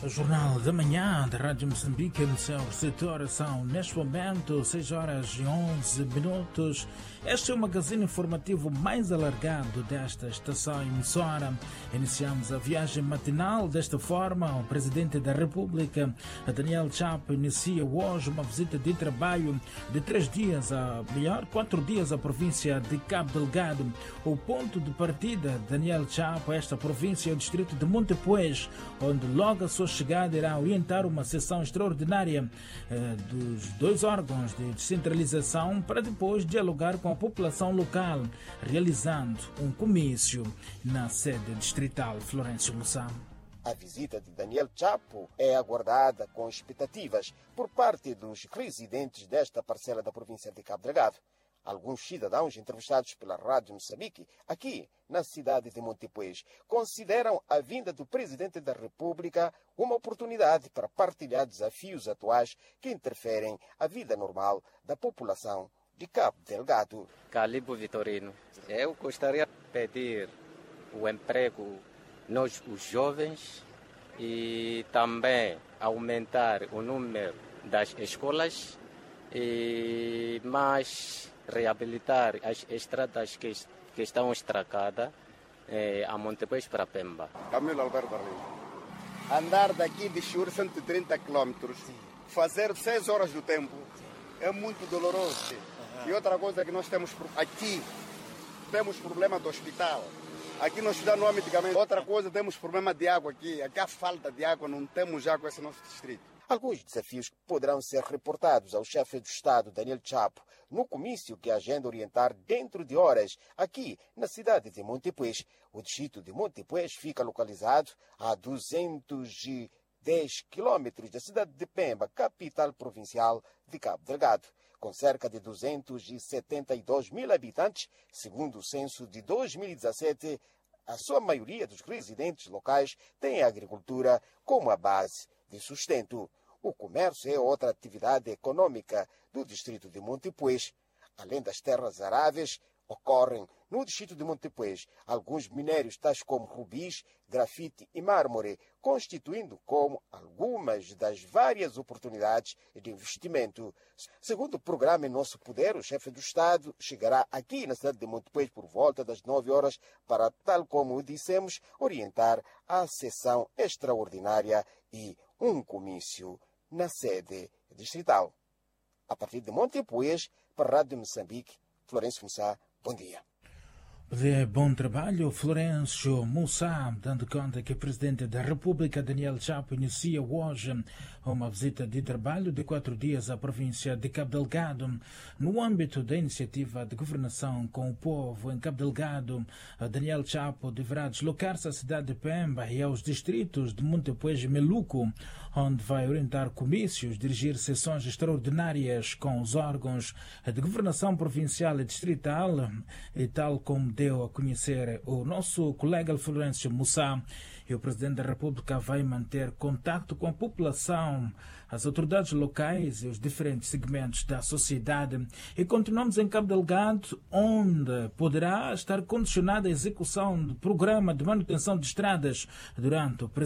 O Jornal da Manhã da Rádio Moçambique no seu setor são, neste momento, 6h11. Este é o magazine informativo mais alargado desta estação emissora. Iniciamos a viagem matinal desta forma. O Presidente da República, Daniel Chapo, inicia hoje uma visita de trabalho de 4 dias à província de Cabo Delgado. O ponto de partida, Daniel Chapo, esta província é o distrito de Montepuez, onde logo a sua chegada irá orientar uma sessão extraordinária dos dois órgãos de descentralização para depois dialogar com a população local, realizando um comício na sede distrital. Florencio Mussá. A visita de Daniel Chapo é aguardada com expectativas por parte dos residentes desta parcela da província de Cabo Delgado. Alguns cidadãos entrevistados pela Rádio Moçambique, aqui na cidade de Montepuez, consideram a vinda do Presidente da República uma oportunidade para partilhar desafios atuais que interferem a vida normal da população de Cabo Delgado. Calibo Vitorino, eu gostaria de pedir o emprego nós, os jovens, e também aumentar o número das escolas e mais reabilitar as estradas que estão estragadas a Montepuez para Pemba. Camilo Alberto Arlindo. Andar daqui de Chur 130 km, fazer 6 horas do tempo, é muito doloroso. E outra coisa que nós temos aqui, temos problema do hospital. Aqui no hospital não há medicamento. Outra coisa, temos problema de água aqui. Aqui há falta de água, não temos água nesse nosso distrito. Alguns desafios poderão ser reportados ao chefe do Estado, Daniel Chapo, no comício que agenda orientar dentro de horas, aqui na cidade de Montepuez. O distrito de Montepuez fica localizado a 210 quilômetros da cidade de Pemba, capital provincial de Cabo Delgado. Com cerca de 272 mil habitantes, segundo o censo de 2017, a sua maioria dos residentes locais tem a agricultura como a base de sustento. O comércio é outra atividade econômica do distrito de Montepuez. Além das terras aráveis, ocorrem no distrito de Montepuez alguns minérios tais como rubis, grafite e mármore, constituindo como algumas das várias oportunidades de investimento. Segundo o programa Em Nosso Poder, o chefe do Estado chegará aqui na cidade de Montepuez por volta das 9 horas para, tal como dissemos, orientar a sessão extraordinária e um comício na sede distrital. A partir de Montepuez, para a Rádio Moçambique, Florencio Mussá, bom dia. De bom trabalho, Florencio Mussá, dando conta que o Presidente da República, Daniel Chapo, inicia hoje uma visita de trabalho de 4 dias à província de Cabo Delgado. No âmbito da iniciativa de governação com o povo em Cabo Delgado, Daniel Chapo deverá deslocar-se à cidade de Pemba e aos distritos de Montepuez e Meluco, onde vai orientar comícios, dirigir sessões extraordinárias com os órgãos de governação provincial e distrital, e tal como deu a conhecer o nosso colega Florencio Mussá, e o Presidente da República vai manter contato com a população, as autoridades locais e os diferentes segmentos da sociedade. E continuamos em Cabo Delgado, onde poderá estar condicionada a execução do programa de manutenção de estradas durante o